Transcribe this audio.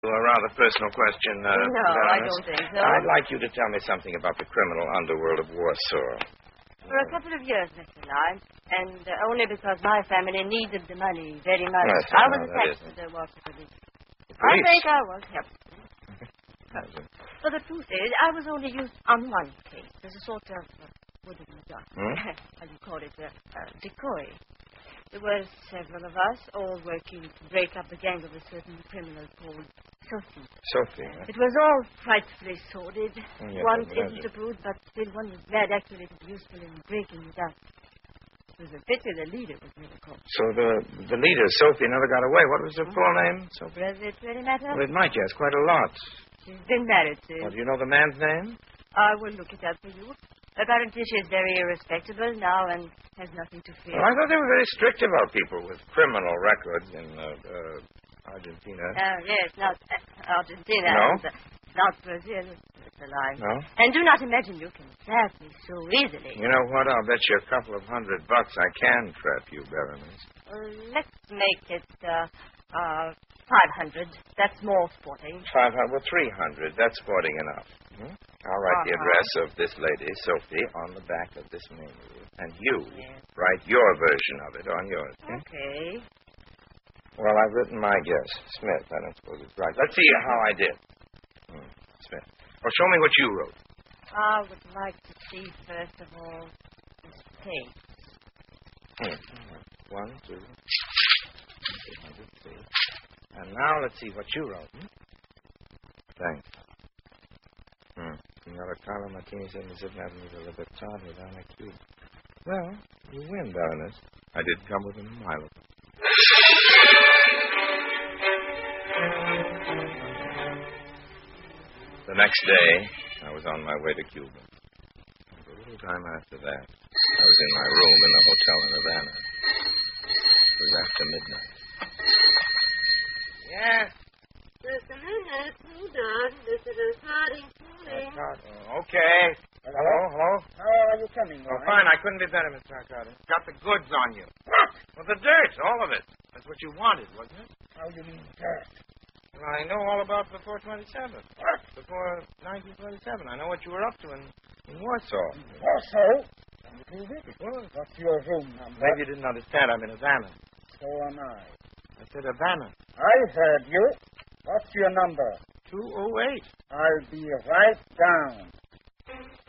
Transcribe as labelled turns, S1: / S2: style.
S1: A rather personal question.
S2: No, I don't think so.
S1: I'd like you to tell me something about the criminal underworld of Warsaw.
S2: For a couple of years, Mr. Lyme, and only because my family needed the money very much.
S1: Yes,
S2: I was
S1: that
S2: attached
S1: is
S2: to the Warsaw police. I
S1: police?
S2: think I was, yep. But the truth is, I was only used on one case as a sort of, what do you how do you call it, decoy. There were several of us all working to break up the gang of a certain criminal called Sophie.
S1: Sophie.
S2: It was all frightfully sordid.
S1: Yes,
S2: One
S1: I imagine.
S2: isn't approved, but still one was glad actually it was useful in breaking it up. It was a pity the leader was never caught.
S1: So the leader, Sophie, never got away. What was her full name, Sophie?
S2: Does it really matter?
S1: Well, it might, yes, quite a lot.
S2: She's been married to.
S1: Well, do you know the man's name?
S2: I will look it up for you. Apparently she's very respectable now and has nothing to fear.
S1: Well, I thought they were very strict about people with criminal records in Argentina.
S2: Yes, not Argentina.
S1: No?
S2: And, not Brazil. It's a lie.
S1: No?
S2: And do not imagine you can trap me so easily.
S1: You know what? I'll bet you a couple of $100 I can trap you, Berenice.
S2: Let's make it 500. That's more sporting.
S1: 500, well, 300. That's sporting enough. Hmm? I'll write the address of this lady, Sophie, on the back of this menu. And you write your version of it on yours.
S2: Okay.
S1: Well, I've written my guess. Smith, I don't suppose it's right. Let's see how I did. Smith. Well, show me what you wrote.
S2: I would like to see, first of all, this page.
S1: 1, 2, 3. And now let's see what you wrote. Thanks. Señora Carla Martinez and Mrs. Avenue de Libertad without a cube. Well, you win, Baroness. I did come within a mile of it. The next day, I was on my way to Cuba. And a little time after that, I was in my room in the hotel in Havana. It was after midnight. Yes?
S2: Just a minute. Hold on. This is Harding calling.
S1: Okay. Hello?
S3: How are you coming,
S1: Oh, fine. I couldn't be better, Mr. Arcadi. Got the goods on you. What? Well, the dirt, all of it. That's what you wanted, wasn't it?
S3: How do you mean dirt?
S1: Well, I know all about before 27.
S3: What?
S1: Before 1927. I know what you were up to in Warsaw.
S3: Warsaw? Prove it.
S1: Well,
S3: What's your room number?
S1: maybe you didn't understand. I'm in Havana.
S3: So am I.
S1: I said Havana.
S3: I heard you. What's your number?
S1: 208.
S3: I'll be right down.